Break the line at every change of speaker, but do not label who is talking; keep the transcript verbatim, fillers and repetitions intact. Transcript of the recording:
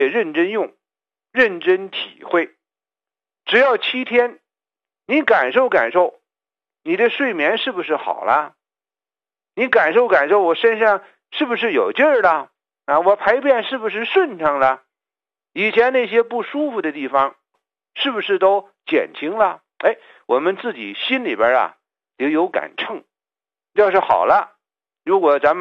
认真用，认真体会。只要七天，你感受感受，你的睡眠是不是好了？你感受感受，我身上是不是有劲儿了？啊，我排便是不是顺畅了？以前那些不舒服的地方，是不是都减轻了？哎，我们自己心里边啊，也有杆秤。要是好了，如果咱们